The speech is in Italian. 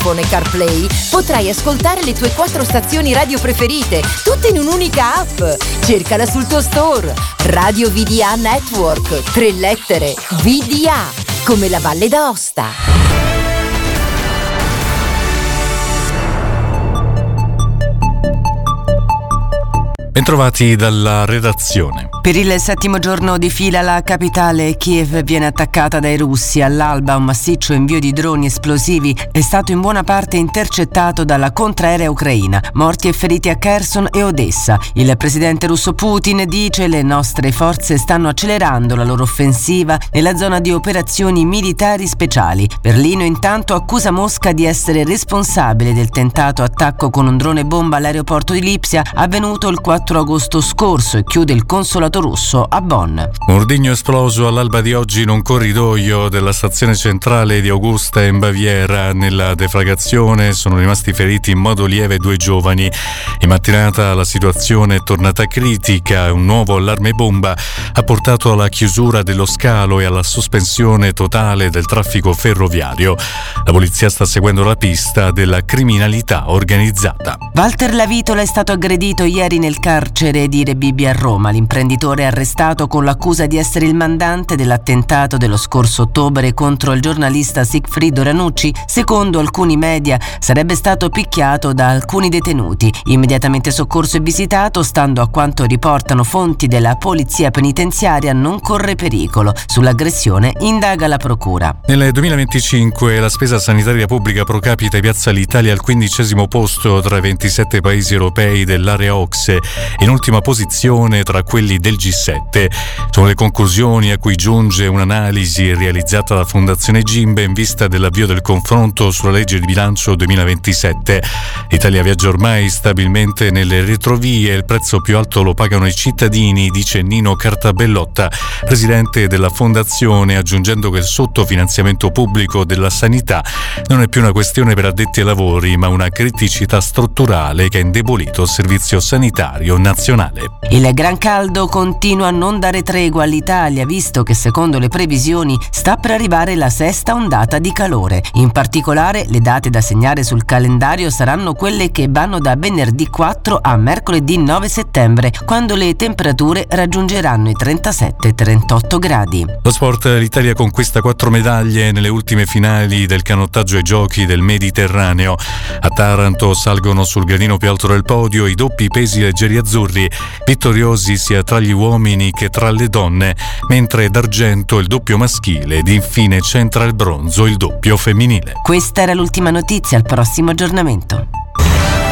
iPhone e CarPlay potrai ascoltare le tue 4 stazioni radio preferite, tutte in un'unica app. Cercala sul tuo store. Radio VDA Network, 3 lettere, VDA, come la Valle d'Aosta. Bentrovati dalla redazione. Per il 7° giorno di fila la capitale Kiev viene attaccata dai russi. All'alba un massiccio invio di droni esplosivi è stato in buona parte intercettato dalla contraerea ucraina. Morti e feriti a Kherson e Odessa. Il presidente russo Putin dice: le nostre forze stanno accelerando la loro offensiva nella zona di operazioni militari speciali. Berlino intanto accusa Mosca di essere responsabile del tentato attacco con un drone bomba all'aeroporto di Lipsia avvenuto il 4 agosto scorso e chiude il consolato russo a Bonn. Un ordigno esploso all'alba di oggi in un corridoio della stazione centrale di Augusta in Baviera. Nella deflagrazione sono rimasti feriti in modo lieve 2 giovani. In mattinata la situazione è tornata critica. Un nuovo allarme bomba ha portato alla chiusura dello scalo e alla sospensione totale del traffico ferroviario. La polizia sta seguendo la pista della criminalità organizzata. Walter Lavitola è stato aggredito ieri nel carcere di Rebibbia a Roma. L'imprenditore è arrestato con l'accusa di essere il mandante dell'attentato dello scorso ottobre contro il giornalista Sigfrido Ranucci. Secondo alcuni media sarebbe stato picchiato da alcuni detenuti. Immediatamente soccorso e visitato, stando a quanto riportano fonti della polizia penitenziaria, non corre pericolo. Sull'aggressione indaga la procura. Nel 2025 la spesa sanitaria pubblica pro capite piazza l'Italia al 15° posto tra i 27 paesi europei dell'area OCSE, in ultima posizione tra quelli del G7. Sono le conclusioni a cui giunge un'analisi realizzata dalla Fondazione Gimbe in vista dell'avvio del confronto sulla legge di bilancio 2027. L'Italia viaggia ormai stabilmente nelle retrovie, il prezzo più alto lo pagano i cittadini, dice Nino Cartabellotta, presidente della Fondazione, aggiungendo che il sottofinanziamento pubblico della sanità non è più una questione per addetti ai lavori, ma una criticità strutturale che ha indebolito il servizio sanitario nazionale. Il gran caldo continua a non dare tregua all'Italia, visto che secondo le previsioni sta per arrivare la 6ª ondata di calore. In particolare le date da segnare sul calendario saranno quelle che vanno da venerdì 4 a mercoledì 9 settembre, quando le temperature raggiungeranno i 37-38 gradi. Lo sport: l'Italia conquista 4 medaglie nelle ultime finali del canottaggio ai Giochi del Mediterraneo. A Taranto salgono sul gradino più alto del podio i doppi pesi leggeri azzurri, vittoriosi sia tra gli uomini che tra le donne, mentre d'argento il doppio maschile ed infine centra il bronzo il doppio femminile. Questa era l'ultima notizia, al prossimo aggiornamento.